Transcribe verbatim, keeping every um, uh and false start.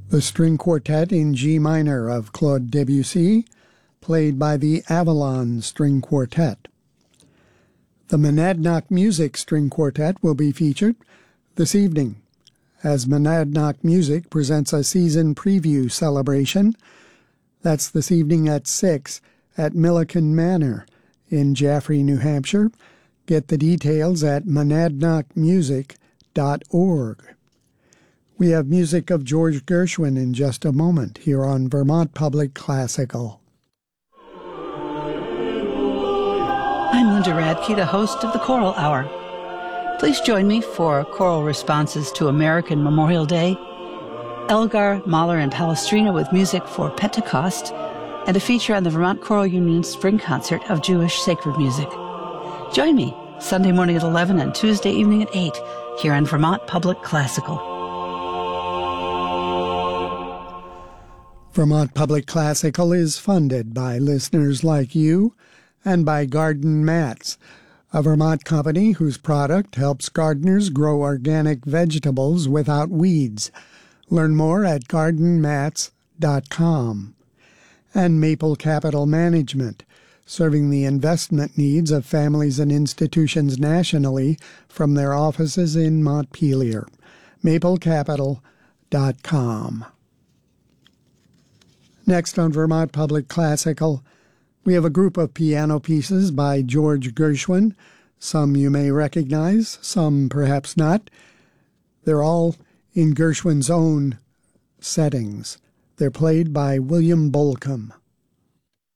The String Quartet in G minor of Claude Debussy, played by the Avalon String Quartet. The Monadnock Music String Quartet will be featured this evening, as Monadnock Music presents a season preview celebration. That's this evening at six at Milliken Manor in Jaffrey, New Hampshire. Get the details at monadnock music dot org. We have music of George Gershwin in just a moment here on Vermont Public Classical. I'm Linda Radke, the host of the Choral Hour. Please join me for choral responses to American Memorial Day, Elgar, Mahler, and Palestrina with music for Pentecost, and a feature on the Vermont Choral Union's Spring Concert of Jewish Sacred Music. Join me Sunday morning at eleven and Tuesday evening at eight here on Vermont Public Classical. Vermont Public Classical is funded by listeners like you and by Garden Mats, a Vermont company whose product helps gardeners grow organic vegetables without weeds. Learn more at garden mats dot com. And Maple Capital Management, serving the investment needs of families and institutions nationally from their offices in Montpelier. maple capital dot com. Next on Vermont Public Classical, we have a group of piano pieces by George Gershwin. Some you may recognize, some perhaps not. They're all in Gershwin's own settings. They're played by William Bolcom.